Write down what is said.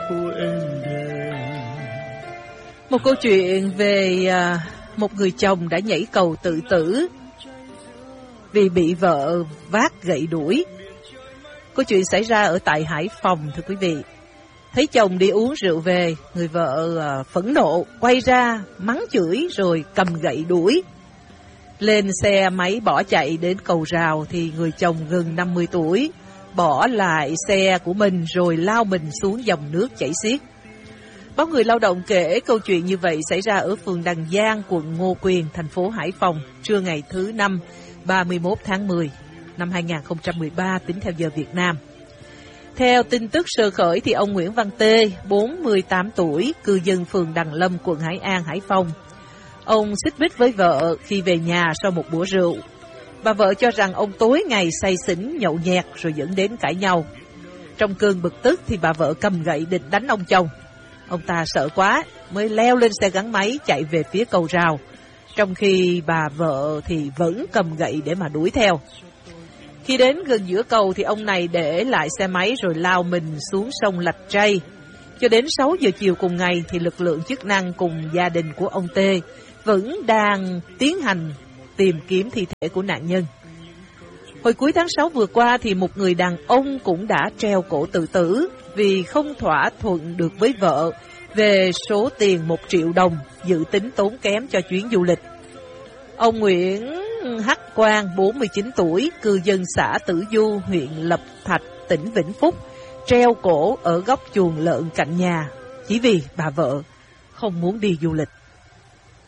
Một câu chuyện về một người chồng đã nhảy cầu tự tử vì bị vợ vác gậy đuổi. Câu chuyện xảy ra ở tại Hải Phòng, thưa quý vị. Thấy chồng đi uống rượu về, người vợ phẫn nộ quay ra mắng chửi rồi cầm gậy đuổi. Lên xe máy bỏ chạy đến cầu rào thì người chồng gần 50 tuổi bỏ lại xe của mình rồi lao mình xuống dòng nước chảy xiết. Báo Người Lao động kể câu chuyện như vậy xảy ra ở phường Đằng Giang, quận Ngô Quyền, thành phố Hải Phòng, trưa ngày thứ Năm, 31 tháng 10 năm 2013 tính theo giờ Việt Nam. Theo tin tức sơ khởi thì ông Nguyễn Văn Tê, 48 tuổi, cư dân phường Đằng Lâm, quận Hải An, Hải Phòng. Ông xích mích với vợ khi về nhà sau một bữa rượu. Bà vợ cho rằng ông tối ngày say xỉn nhậu nhẹt rồi dẫn đến cãi nhau. Trong cơn bực tức thì bà vợ cầm gậy định đánh ông chồng. Ông ta sợ quá mới leo lên xe gắn máy chạy về phía cầu rào, trong khi bà vợ thì vẫn cầm gậy để mà đuổi theo. Khi đến gần giữa cầu thì ông này để lại xe máy rồi lao mình xuống sông Lạch Tray. Cho đến 6 giờ chiều cùng ngày thì lực lượng chức năng cùng gia đình của ông Tê vẫn đang tiến hành tìm kiếm thi thể của nạn nhân. Hồi cuối tháng 6 vừa qua thì một người đàn ông cũng đã treo cổ tự tử vì không thỏa thuận được với vợ về số tiền 1 triệu đồng dự tính tốn kém cho chuyến du lịch. Ông Nguyễn Hắc Quang, 49 tuổi, cư dân xã Tử Du, huyện Lập Thạch, tỉnh Vĩnh Phúc, treo cổ ở góc chuồng lợn cạnh nhà chỉ vì bà vợ không muốn đi du lịch.